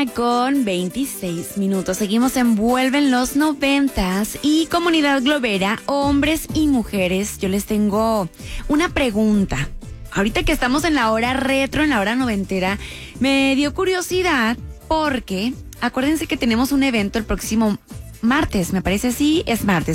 1:26. Seguimos en Vuelven los 90s y comunidad globera, hombres y mujeres. Yo les tengo una pregunta. Ahorita que estamos en la hora retro, en la hora noventera, me dio curiosidad porque acuérdense que tenemos un evento el próximo martes, me parece. Sí, es martes.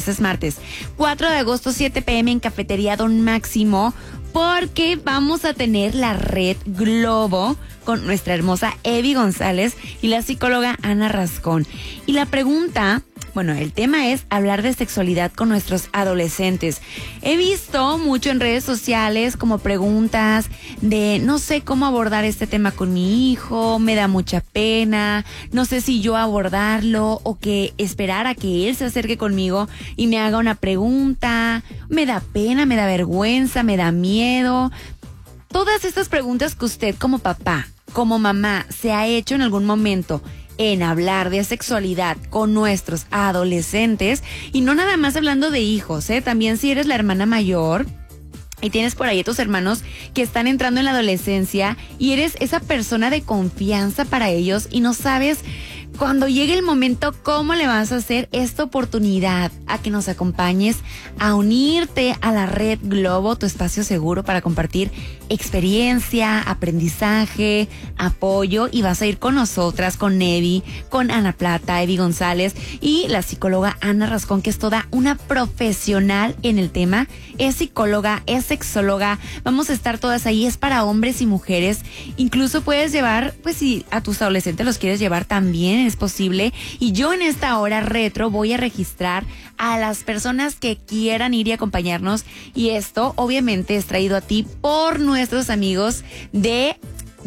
4 de agosto, 7 p.m. en Cafetería Don Máximo, porque vamos a tener la Red Globo con nuestra hermosa Evi González y la psicóloga Ana Rascón. Y la pregunta, bueno, el tema es hablar de sexualidad con nuestros adolescentes. He visto mucho en redes sociales como preguntas de no sé cómo abordar este tema con mi hijo, me da mucha pena, no sé si yo abordarlo o que esperar a que él se acerque conmigo y me haga una pregunta, me da pena, me da vergüenza, me da miedo. Todas estas preguntas que usted como papá, como mamá, se ha hecho en algún momento en hablar de sexualidad con nuestros adolescentes, y no nada más hablando de hijos, también si eres la hermana mayor y tienes por ahí a tus hermanos que están entrando en la adolescencia y eres esa persona de confianza para ellos y no sabes cuando llegue el momento cómo le vas a hacer esta oportunidad a que nos acompañes a unirte a la Red Globo, tu espacio seguro para compartir experiencia, aprendizaje, apoyo, y vas a ir con nosotras, con Evi, con Ana Plata, Evi González y la psicóloga Ana Rascón, que es toda una profesional en el tema, es psicóloga, es sexóloga, vamos a estar todas ahí, es para hombres y mujeres, incluso puedes llevar, pues si a tus adolescentes los quieres llevar también, es posible. Y yo en esta hora retro voy a registrar a las personas que quieran ir y acompañarnos, y esto obviamente es traído a ti por nuestros amigos de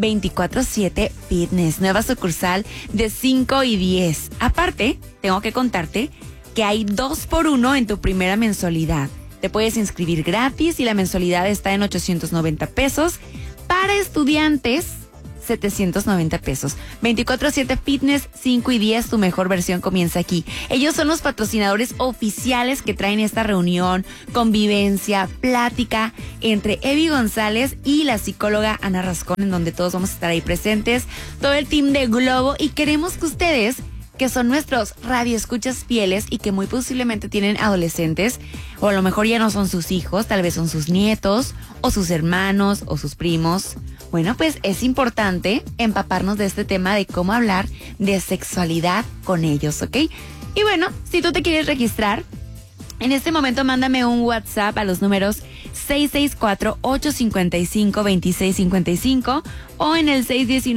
24/7 Fitness, nueva sucursal de 5 y 10. Aparte, tengo que contarte que hay 2x1 en tu primera mensualidad. Te puedes inscribir gratis y la mensualidad está en 890 pesos. Para estudiantes, 790 pesos. 24/7 Fitness, 5 y 10, tu mejor versión comienza aquí. Ellos son los patrocinadores oficiales que traen esta reunión, convivencia, plática entre Evi González y la psicóloga Ana Rascón, en donde todos vamos a estar ahí presentes, todo el team de Globo, y queremos que ustedes, que son nuestros radioescuchas fieles y que muy posiblemente tienen adolescentes, o a lo mejor ya no son sus hijos, tal vez son sus nietos, o sus hermanos, o sus primos. Bueno, pues es importante empaparnos de este tema de cómo hablar de sexualidad con ellos, ¿ok? Y bueno, si tú te quieres registrar, en este momento mándame un WhatsApp a los números 664-855-2655 o en el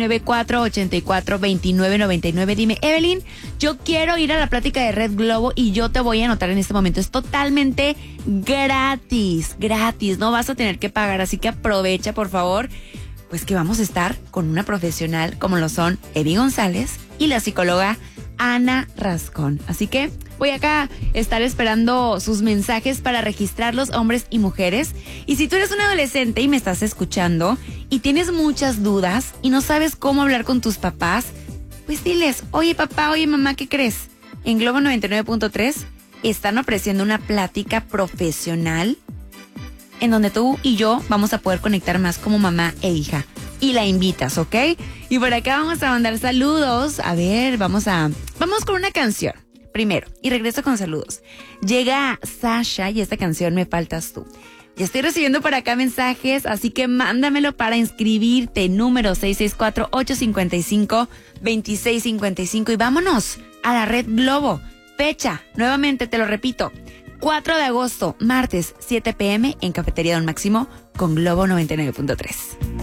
619-484-2999. Dime, Evelyn, yo quiero ir a la plática de Red Globo y yo te voy a anotar en este momento. Es totalmente gratis, no vas a tener que pagar, así que aprovecha, por favor, pues que vamos a estar con una profesional como lo son Evi González y la psicóloga Ana Rascón. Así que voy acá a estar esperando sus mensajes para registrarlos, hombres y mujeres. Y si tú eres un adolescente y me estás escuchando y tienes muchas dudas y no sabes cómo hablar con tus papás, pues diles, oye papá, oye mamá, ¿qué crees? En Globo 99.3 están ofreciendo una plática profesional en donde tú y yo vamos a poder conectar más como mamá e hija. Y la invitas, ¿ok? Y por acá vamos a mandar saludos. A ver, vamos con una canción primero y regreso con saludos. Llega Sasha y esta canción, Me Faltas Tú. Ya estoy recibiendo por acá mensajes, así que mándamelo para inscribirte. Número 664-855-2655 y vámonos a la Red Globo. Fecha, nuevamente te lo repito, 4 de agosto, martes, 7 p.m. en Cafetería Don Máximo con Globo 99.3.